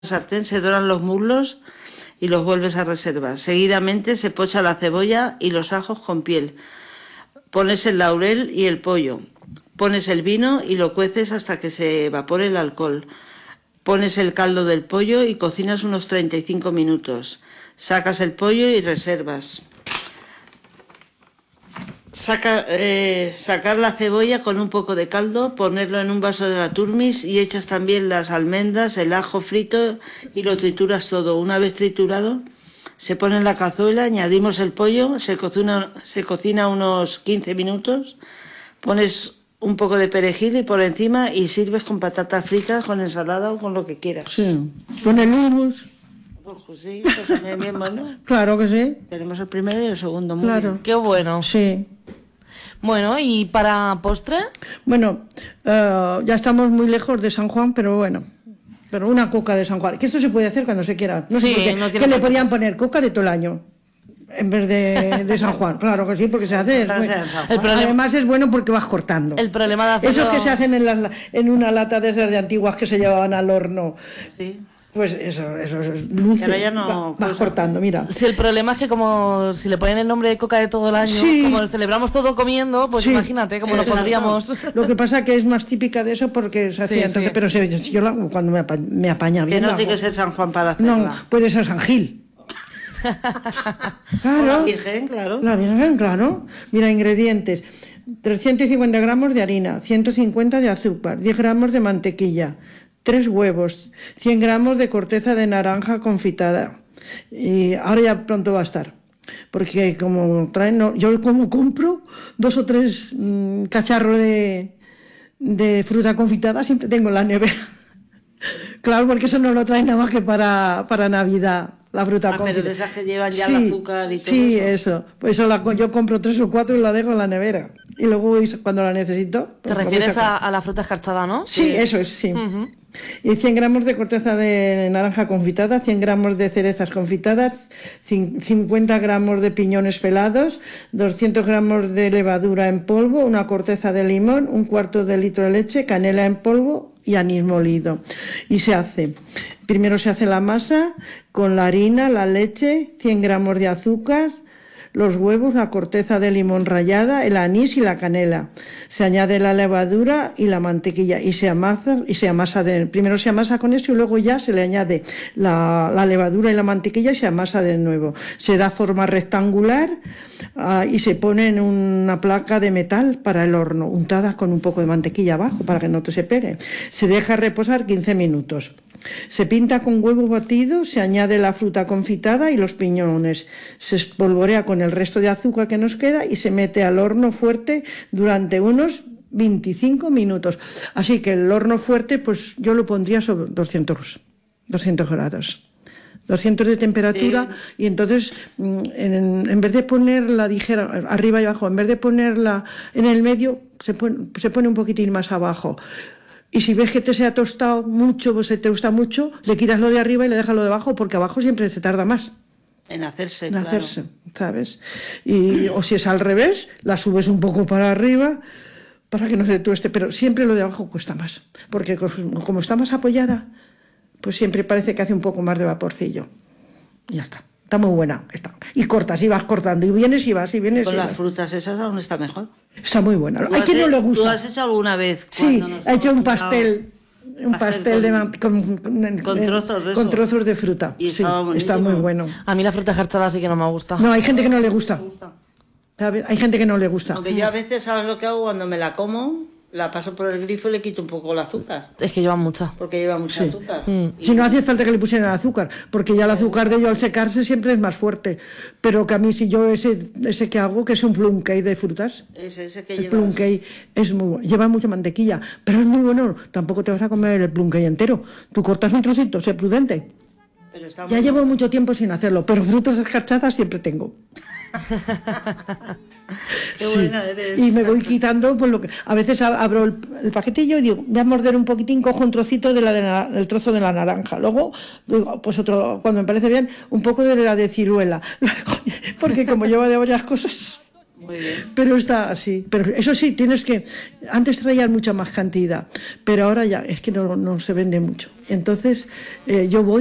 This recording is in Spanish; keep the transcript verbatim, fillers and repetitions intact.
sartén se doran los muslos y los vuelves a reservar. Seguidamente se pocha la cebolla y los ajos con piel. Pones el laurel y el pollo. Pones el vino y lo cueces hasta que se evapore el alcohol. Pones el caldo del pollo y cocinas unos treinta y cinco minutos. Sacas el pollo y reservas. Saca, eh, sacar la cebolla con un poco de caldo, ponerlo en un vaso de la turmis y echas también las almendras, el ajo frito y lo trituras todo. Una vez triturado, se pone en la cazuela, añadimos el pollo, se cocina, se cocina unos quince minutos, pones un poco de perejil y por encima y sirves con patatas fritas, con ensalada o con lo que quieras. Sí, con el hummus. Pues sí, pues también bien bueno. Claro que sí. Tenemos el primero y el segundo, muy Claro. bien. Qué bueno. Sí. Bueno, ¿y para postre? Bueno, uh, ya estamos muy lejos de San Juan, pero bueno. Pero una coca de San Juan. Que esto se puede hacer cuando se quiera. No Sí, sé por qué. no tiene que le por qué podían ser. poner coca de todo el año. En vez de, de San Juan. Claro que sí, porque se hace. Es Para bueno. ser San Juan. El problema- Además es bueno porque vas cortando. El problema de hacerlo... Esos que se hacen en, las, en una lata de esas de antiguas que se llevaban al horno. Sí. Pues eso, eso es luce. Pero ya no Va- vas puedes cortando, mira. Si el problema es que como si le ponen el nombre de coca de todo el año, Sí. como celebramos todo comiendo, pues Sí. imagínate cómo lo Exacto. pondríamos. Lo que pasa que es más típica de eso porque se hacía Sí, entonces, sí. pero se- yo lo hago cuando me, apa- me apaña Que bien. no lo tiene que hago. ser San Juan para hacerla. No, puede ser San Gil. O la Claro. Virgen, claro. La Virgen, claro. Mira, ingredientes. trescientos cincuenta gramos de harina, ciento cincuenta de azúcar, diez gramos de mantequilla, tres huevos, cien gramos de corteza de naranja confitada. Y ahora ya pronto va a estar. Porque como traen, no, yo como compro dos o tres mm, cacharros de, de fruta confitada, siempre tengo en la nevera. Claro, porque eso no lo traen nada más que para, para Navidad, la fruta Ah, pero confitada. de esas que llevan ya Sí, el azúcar y todo sí, eso. eso. Pues eso la co- yo compro tres o cuatro y la dejo en la nevera. Y luego voy- cuando la necesito... Te pues la voy refieres a, sacando. a la fruta escarchada, ¿no? Sí, eso es, sí. Ujú. Y cien gramos de corteza de naranja confitada, cien gramos de cerezas confitadas, cin- cincuenta gramos de piñones pelados, doscientos gramos de levadura en polvo, una corteza de limón, un cuarto de litro de leche, canela en polvo y anís molido. Y se hace, primero se hace la masa con la harina, la leche, cien gramos de azúcar, los huevos, la corteza de limón rallada, el anís y la canela. Se añade la levadura y la mantequilla y se amasa, y se amasa de, primero se amasa con eso y luego ya se le añade la, la levadura y la mantequilla y se amasa de nuevo. Se da forma rectangular ah, y se pone en una placa de metal para el horno, untada con un poco de mantequilla abajo para que no te se pegue. Se deja reposar quince minutos. Se pinta con huevo batido, se añade la fruta confitada y los piñones. Se espolvorea con el resto de azúcar que nos queda y se mete al horno fuerte durante unos veinticinco minutos. Así que el horno fuerte, pues yo lo pondría sobre doscientos grados. doscientos de temperatura Sí. y entonces mm, en, en vez de ponerla dijera arriba y abajo, en vez de ponerla en el medio, se pone, se pone un poquitín más abajo. Y si ves que te se ha tostado mucho, pues se te gusta mucho, le quitas lo de arriba y le dejas lo de abajo, porque abajo siempre se tarda más En hacerse, en claro. hacerse, ¿sabes? Y, o si es al revés, la subes un poco para arriba para que no se tueste, pero siempre lo de abajo cuesta más, porque como como está más apoyada, pues siempre parece que hace un poco más de vaporcillo. Y ya está. Está muy buena. Está. Y cortas, y vas cortando, y vienes y vas, y vienes Con y las vas. frutas esas aún está mejor. Está muy buena. ¿Tú Hay has quien no he- le ¿Tú gusta. has hecho alguna vez? Sí, cuando nos ha hecho hemos un juntado? pastel, un Pastel pastel de con- man- con, con- con eh, trozos de con eso. trozos de fruta. Y Sí, estaba está buenísimo. muy bueno. A mí la fruta escarchada sí que no me gusta. No, hay gente que no le gusta. Me gusta. ¿Sabe? Hay gente que no le gusta. Aunque yo a veces, ¿sabes lo que hago? Cuando me la como, la paso por el grifo y le quito un poco el azúcar. Es que llevan mucha. Porque lleva mucho Sí. azúcar. Mm. Y- Si no hace falta que le pusieran azúcar, porque ya el azúcar de ello al secarse siempre es más fuerte. Pero que a mí si yo ese, ese que hago, que es un plum cake de frutas, Ese, ese que el llevas. plum cake es muy bueno. Lleva mucha mantequilla, pero es muy bueno. Tampoco te vas a comer el plum cake entero. Tú cortas un trocito, sé prudente. Pero está Ya muy- llevo mucho tiempo sin hacerlo, pero frutas escarchadas siempre tengo. Qué Sí. buena eres. Y me voy quitando, pues lo que a veces a- abro el, el paquetillo y digo, voy a morder un poquitín, cojo un trocito de la de la- del trozo de la naranja. Luego, digo, pues otro, cuando me parece bien, un poco de la de ciruela. Porque como lleva de varias cosas. Muy bien. Pero está así. Pero eso sí, tienes que... Antes traían mucha más cantidad, pero ahora ya es que no, no se vende mucho. Entonces, eh, yo voy